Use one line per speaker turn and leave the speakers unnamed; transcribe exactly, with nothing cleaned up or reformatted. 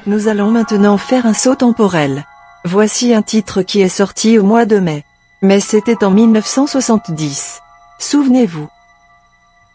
Nous allons maintenant faire un saut temporel. Voici un titre qui est sorti au mois de mai. Mais c'était en mille neuf cent soixante-dix. Souvenez-vous.